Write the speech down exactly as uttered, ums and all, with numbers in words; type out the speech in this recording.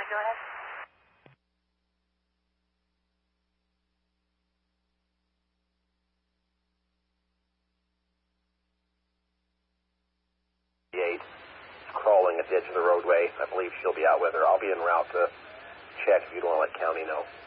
go ahead. eight crawling at the edge of the roadway. I believe she'll be out with her. I'll be en route to check if you'd want to let county know.